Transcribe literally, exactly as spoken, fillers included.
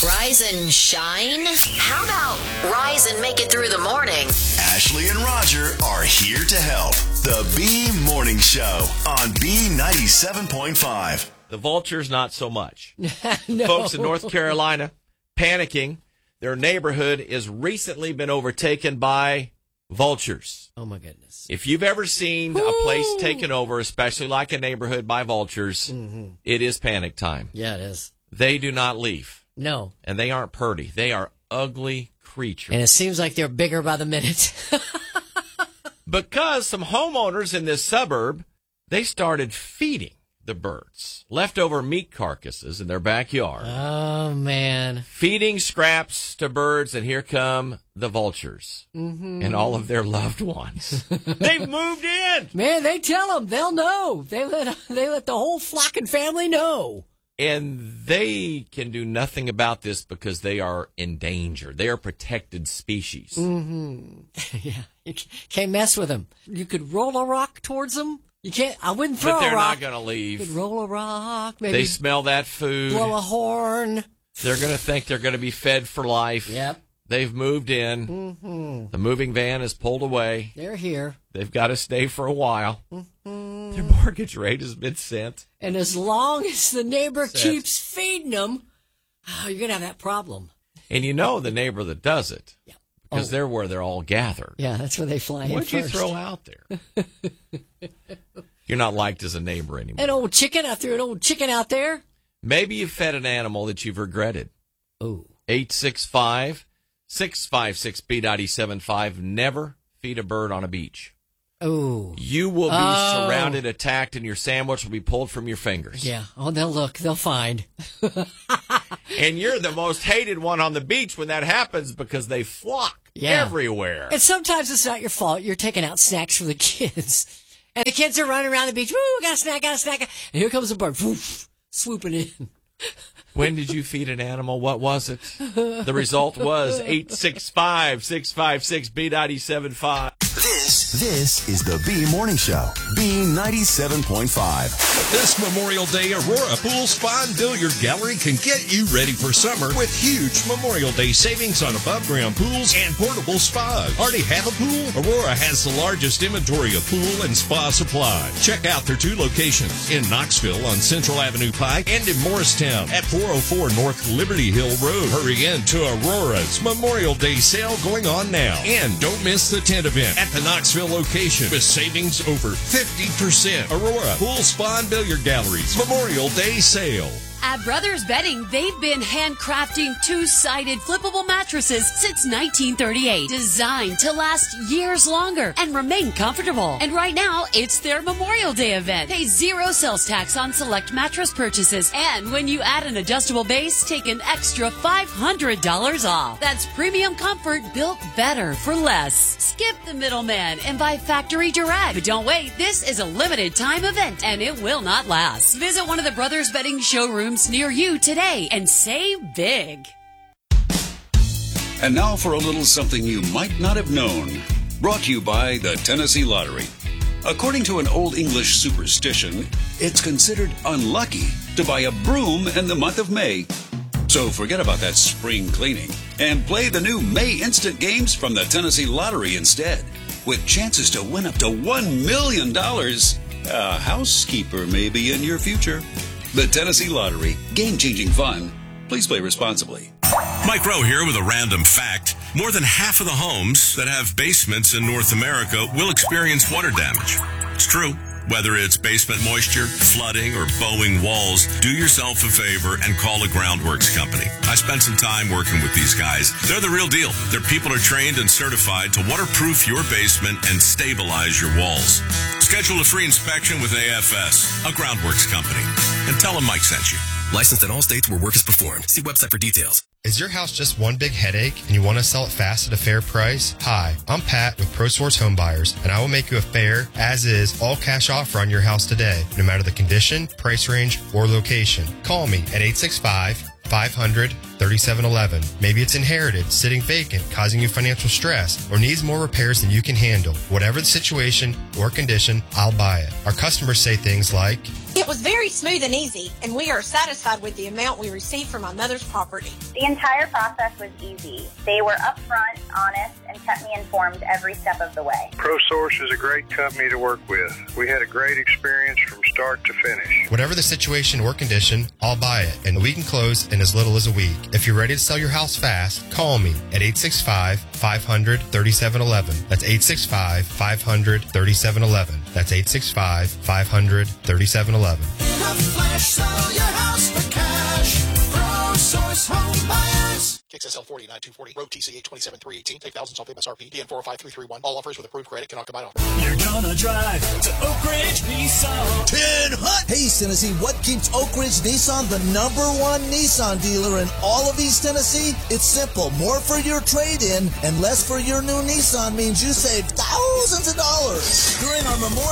Rise and shine? How about rise and make it through the morning? Ashley and Roger are here to help. The B Morning Show on B ninety-seven point five. The vultures, not so much. No. Folks in North Carolina panicking. Their neighborhood has recently been overtaken by vultures. Oh, my goodness. If you've ever seen Woo! a place taken over, especially like a neighborhood by vultures, mm-hmm. it is panic time. Yeah, it is. They do not leave. No. And they aren't pretty. They are ugly creatures. And it seems like they're bigger by the minute. Because some homeowners in this suburb, they started feeding the birds leftover meat carcasses in their backyard. Oh, man. Feeding scraps to birds, and here come the vultures mm-hmm. and all of their loved ones. They've moved in. Man, they tell them. They'll know. They let, they let the whole flock and family know. And they can do nothing about this because they are endangered. They are protected species. Mm-hmm. Yeah, you can't mess with them. You could roll a rock towards them. You can't. I wouldn't throw a rock. But they're not going to leave. You could roll a rock. Maybe they smell that food. Blow a horn. They're going to think they're going to be fed for life. Yep. They've moved in. Mm-hmm. The moving van is pulled away. They're here. They've got to stay for a while. Mm-hmm. Their mortgage rate has been sent. And as long as the neighbor Set. keeps feeding them, oh, you're going to have that problem. And you know the neighbor that does it. Yeah. Because oh. they're where they're all gathered. Yeah, that's where they fly in What'd you first. throw out there? You're not liked as a neighbor anymore. An old chicken. I threw an old chicken out there. Maybe you fed an animal that you've regretted. Oh. eight six five, six five six, B nine seven five. Never feed a bird on a beach. Oh. You will be oh. surrounded, attacked, and your sandwich will be pulled from your fingers. Yeah. Oh, they'll look. They'll find. And you're the most hated one on the beach when that happens because they flock yeah. everywhere. And sometimes it's not your fault. You're taking out snacks for the kids. And the kids are running around the beach. Woo, got a snack, got a snack. And here comes a bird. Woof, swooping in. When did you feed an animal? What was it? The result was eight six five, six five six, B nine seven five. This, this is the B Morning Show, B ninety-seven point five. This Memorial Day, Aurora Pool Spa and Billiard Gallery can get you ready for summer with huge Memorial Day savings on above-ground pools and portable spas. Already have a pool? Aurora has the largest inventory of pool and spa supply. Check out their two locations in Knoxville on Central Avenue Pike and in Morristown at four oh four North Liberty Hill Road. Hurry in to Aurora's Memorial Day sale going on now. And don't miss the tent event at the Knoxville location with savings over fifty percent. Aurora Pool Spa and Billiard Galleries Memorial Day sale. At Brothers Bedding, they've been handcrafting two-sided flippable mattresses since nineteen thirty-eight, designed to last years longer and remain comfortable. And right now, it's their Memorial Day event. Pay zero sales tax on select mattress purchases. And when you add an adjustable base, take an extra five hundred dollars off. That's premium comfort built better for less. Skip the middleman and buy factory direct. But don't wait, this is a limited time event and it will not last. Visit one of the Brothers Bedding showrooms near you today and save big. And now for a little something you might not have known. Brought to you by the Tennessee Lottery. According to an Old English superstition, it's considered unlucky to buy a broom in the month of May. So forget about that spring cleaning and play the new May Instant games from the Tennessee Lottery instead, with chances to win up to one million dollars. A housekeeper may be in your future. The Tennessee Lottery. Game-changing fun. Please play responsibly. Mike Rowe here with a random fact. More than half of the homes that have basements in North America will experience water damage. It's true. Whether it's basement moisture, flooding, or bowing walls, do yourself a favor and call a Groundworks company. I spent some time working with these guys. They're the real deal. Their people are trained and certified to waterproof your basement and stabilize your walls. Schedule a free inspection with A F S, a Groundworks company, and tell them Mike sent you. Licensed in all states where work is performed. See website for details. Is your house just one big headache and you want to sell it fast at a fair price? Hi, I'm Pat with ProSource Home Buyers, and I will make you a fair, as-is, all-cash offer on your house today, no matter the condition, price range, or location. Call me at eight six five, five hundred, thirty-seven eleven. Maybe it's inherited, sitting vacant, causing you financial stress, or needs more repairs than you can handle. Whatever the situation or condition, I'll buy it. Our customers say things like, It was very smooth and easy, and we are satisfied with the amount we received from my mother's property. The entire process was easy. They were upfront, honest, and kept me informed every step of the way. ProSource is a great company to work with. We had a great experience from start to finish. Whatever the situation or condition, I'll buy it, and we can close in as little as a week. If you're ready to sell your house fast, call me at eight six five, five hundred, thirty-seven eleven. That's eight six five, five hundred, thirty-seven eleven. That's eight six five, five hundred, thirty-seven eleven. In a flash, sell your house for cash. ProSource Home Buyers. K X S L forty-nine two forty, road T C eight twenty-seven three eighteen, take thousands off M S R P, D N four oh five three three one. All offers with approved credit cannot combine offers. You're gonna drive to Oak Ridge Nissan. ten hot. Hey, East Tennessee, what keeps Oak Ridge Nissan the number one Nissan dealer in all of East Tennessee? It's simple. More for your trade-in and less for your new Nissan means you save thousands of dollars. During our Memorial